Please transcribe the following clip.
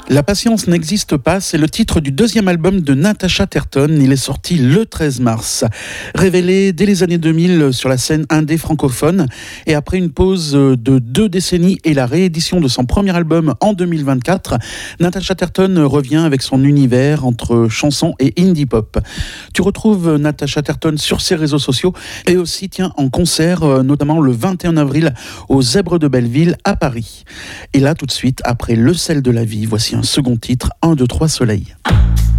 La patience n'existe pas, c'est le titre du deuxième album de Natasha Terton. Il est sorti le 13 mars. Révélé dès les années 2000 sur la scène indé francophone et après une pause de 2 décennies et la réédition de son premier album en 2024, Natasha Terton revient avec son univers entre chansons et indie pop. Tu retrouves Natasha Terton sur ses réseaux sociaux et aussi en concert, notamment le 21 avril au Zèbre de Belleville à Paris. Et là tout de suite, après Le sel de la vie, voici un second titre, 1, 2, 3 soleil.